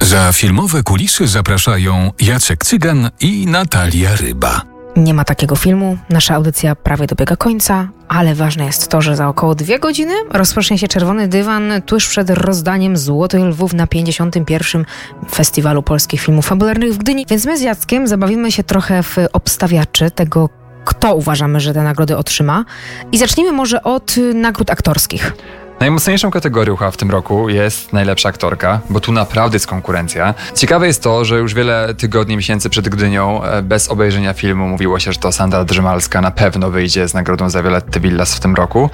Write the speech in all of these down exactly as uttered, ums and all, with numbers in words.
Za filmowe kulisy zapraszają Jacek Cygan i Natalia Ryba. Nie ma takiego filmu, nasza audycja prawie dobiega końca, ale ważne jest to, że za około dwie godziny rozpocznie się Czerwony Dywan tuż przed rozdaniem Złotych Lwów na pięćdziesiątym pierwszym Festiwalu Polskich Filmów Fabularnych w Gdyni. Więc my z Jackiem zabawimy się trochę w obstawiaczy tego, kto uważamy, że te nagrody otrzyma. I zacznijmy może od nagród aktorskich. Najmocniejszą kategorią chyba w tym roku jest najlepsza aktorka, bo tu naprawdę jest konkurencja. Ciekawe jest to, że już wiele tygodni, miesięcy przed Gdynią, bez obejrzenia filmu mówiło się, że to Sandra Drzymalska na pewno wyjdzie z nagrodą za Violetty Villas w tym roku.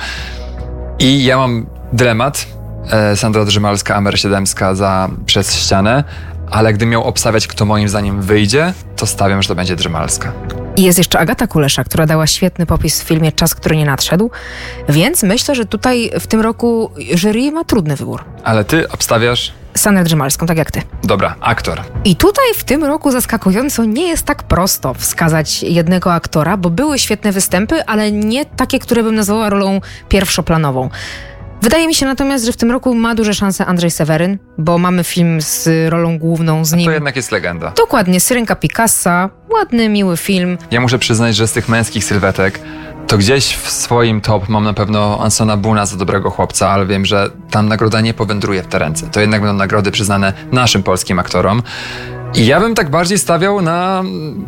I ja mam dylemat. Sandra Drzymalska, Amer Siedemska za Przez ścianę, ale gdy miał obstawiać, kto moim zdaniem wyjdzie, to stawiam, że to będzie Drzymalska. I jest jeszcze Agata Kulesza, która dała świetny popis w filmie Czas, który nie nadszedł, więc myślę, że tutaj w tym roku jury ma trudny wybór. Ale ty obstawiasz? Sandrę Drzymalską, tak jak ty. Dobra, aktor. I tutaj w tym roku zaskakująco nie jest tak prosto wskazać jednego aktora, bo były świetne występy, ale nie takie, które bym nazwała rolą pierwszoplanową. Wydaje mi się natomiast, że w tym roku ma duże szanse Andrzej Seweryn, bo mamy film z rolą główną z nim. To jednak jest legenda. Dokładnie, Syrenka Picassa, ładny, miły film. Ja muszę przyznać, że z tych męskich sylwetek to gdzieś w swoim top mam na pewno Ansona Buna za Dobrego chłopca, ale wiem, że tam nagroda nie powędruje w te ręce. To jednak będą nagrody przyznane naszym polskim aktorom. I ja bym tak bardziej stawiał na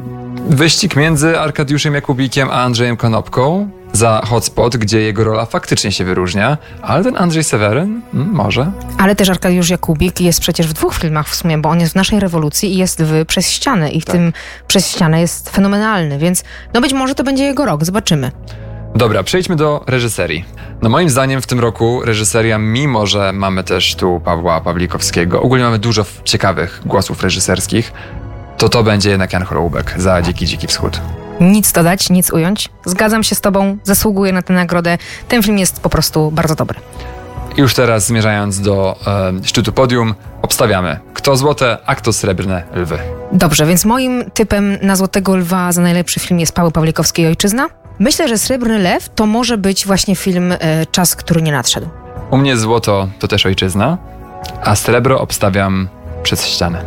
wyścig między Arkadiuszem Jakubikiem a Andrzejem Konopką za Hotspot, gdzie jego rola faktycznie się wyróżnia, ale ten Andrzej Seweryn mm, może. Ale też Arkadiusz Jakubik jest przecież w dwóch filmach w sumie, bo on jest w Naszej rewolucji i jest w Przez ścianę i w tak. tym Przez ścianę jest fenomenalny, więc no być może to będzie jego rok, zobaczymy. Dobra, przejdźmy do reżyserii. No moim zdaniem w tym roku reżyseria, mimo że mamy też tu Pawła Pawlikowskiego, ogólnie mamy dużo ciekawych głosów reżyserskich, to to będzie jednak Jan Chorołbek za Dziki Dziki Wschód. Nic dodać, nic ująć. Zgadzam się z tobą, zasługuje na tę nagrodę. Ten film jest po prostu bardzo dobry. Już teraz zmierzając do e, szczytu podium, obstawiamy kto złote, a kto srebrne lwy. Dobrze, więc moim typem na Złotego Lwa za najlepszy film jest Paweł Pawlikowski i Ojczyzna. Myślę, że Srebrny Lew to może być właśnie film e, Czas, który nie nadszedł. U mnie złoto to też Ojczyzna, a srebro obstawiam Przez ścianę.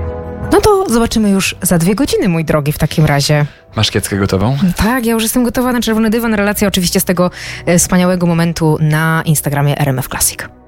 No to zobaczymy już za dwie godziny, mój drogi, w takim razie. Masz kieckę gotową? Tak, ja już jestem gotowa na Czerwony Dywan. Relacja oczywiście z tego e, wspaniałego momentu na Instagramie R M F Classic.